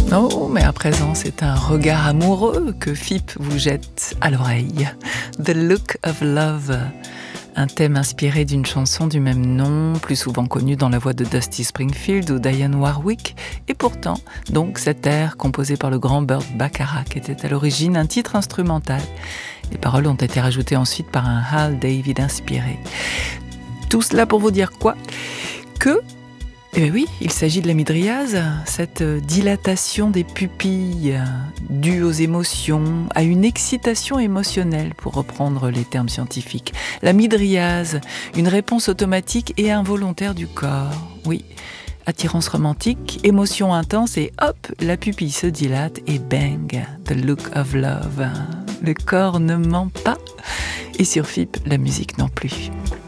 Oh, mais à présent, c'est un regard amoureux que Phipp vous jette à l'oreille. The Look of Love, un thème inspiré d'une chanson du même nom, plus souvent connue dans la voix de Dusty Springfield ou Dionne Warwick, et pourtant, donc, cet air composé par le grand Burt Bacharach était à l'origine un titre instrumental. Les paroles ont été rajoutées ensuite par un Hal David inspiré. Tout cela pour vous dire quoi ? Eh bien oui, il s'agit de la mydriase, cette dilatation des pupilles due aux émotions, à une excitation émotionnelle, pour reprendre les termes scientifiques. La mydriase, une réponse automatique et involontaire du corps. Oui, attirance romantique, émotion intense et hop, la pupille se dilate et bang, the look of love. Le corps ne ment pas et sur Phipp, la musique non plus.